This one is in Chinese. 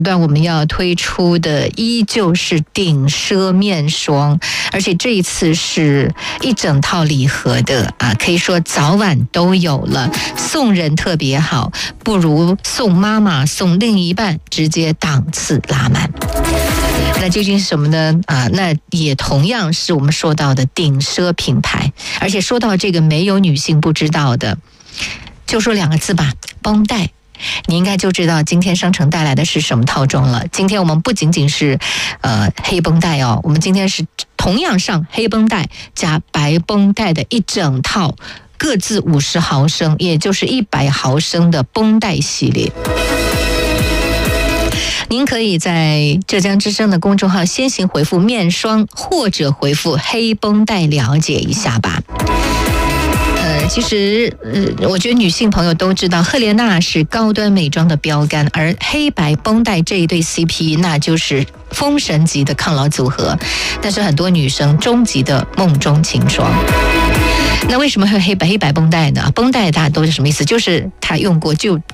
段我们要推出的依旧是顶奢面霜，而且这一次是一整套礼盒的啊，可以说早晚都有了，送人特别好，不如送妈妈送另一半，直接档次拉满。那究竟是什么呢？那也同样是我们说到的顶奢品牌，而且说到这个没有女性不知道的，就说2个字吧，绷带。你应该就知道今天商城带来的是什么套装了。今天我们不仅仅是黑绷带哦，我们今天是同样上黑绷带加白绷带的一整套，各自50毫升，也就是100毫升的绷带系列。您可以在浙江之声的公众号先行回复面霜，或者回复黑绷带了解一下吧。其实我觉得女性朋友都知道，赫莲娜是高端美妆的标杆，而黑白绷带这一对 CP 那就是封神级的抗老组合，但是很多女生终极的梦中情霜。那为什么会黑白绷带呢？绷带大家都是什么意思？就是她用过就